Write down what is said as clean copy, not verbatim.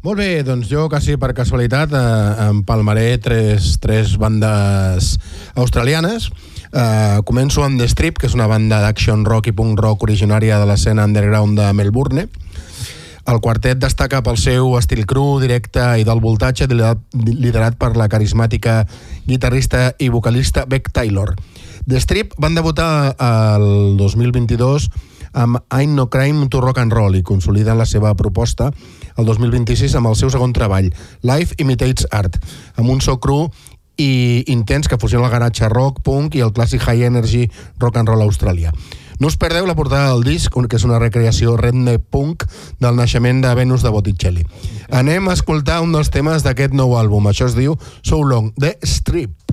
Molt bé, doncs jo, quasi per casualitat, empalmaré tres bandes australianes. Començo amb The Strip, que és una banda d'action rock i punk rock originària de l'escena underground de Melbourne. El quartet destaca pel seu estil cru, directe i del voltatge, liderat per la carismàtica guitarrista i vocalista Beck Taylor. The Strip van debutar el 2022 amb Ain't No Crime to Rock and Roll i consoliden la seva proposta el 2026 amb el seu segon treball, Life Imitates Art, amb un so cru i intens que fusiona el garatge rock, punk i el clàssic high energy rock and roll australià. No us perdeu la portada del disc, que és una recreació redneck punk del naixement de Venus de Botticelli. Anem a escoltar un dels temes d'aquest nou àlbum. Això es diu So Long, The Strip.